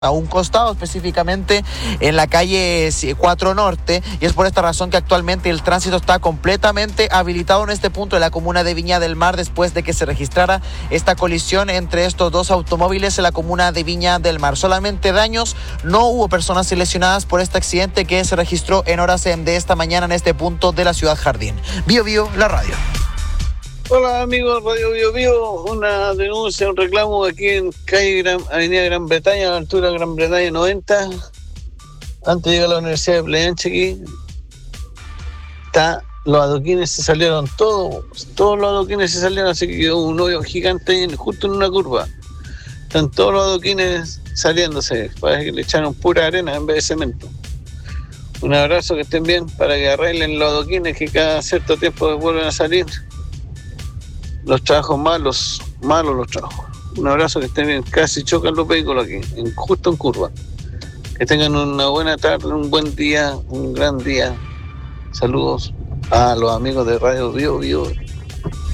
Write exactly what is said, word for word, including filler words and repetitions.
a un costado, específicamente en la calle cuatro Norte, y es por esta razón que actualmente el tránsito está completamente habilitado en este punto de la comuna de Viña del Mar después de que se registrara esta colisión entre estos dos automóviles en la comuna de Viña del Mar. Solamente daños, no hubo personas lesionadas por este accidente que se registró en horas de esta mañana en este punto de la ciudad Jardín. Bio Bio, la radio. Hola amigos, Radio Bio Bio, una denuncia, un reclamo aquí en calle Gran, Avenida Gran Bretaña, a la altura de Gran Bretaña noventa, antes de llegar a la Universidad de Playa Ancha aquí, está, los adoquines se salieron todos, todos los adoquines se salieron, así que quedó un hoyo gigante ahí, justo en una curva, están todos los adoquines saliéndose, parece que le echaron pura arena en vez de cemento. Un abrazo, que estén bien, para que arreglen los adoquines que cada cierto tiempo vuelven a salir. Los trabajos malos, malos los trabajos. Un abrazo, que estén bien. Casi chocan los vehículos aquí, en, justo en curva. Que tengan una buena tarde, un buen día, un gran día. Saludos a los amigos de Radio Bio Bio.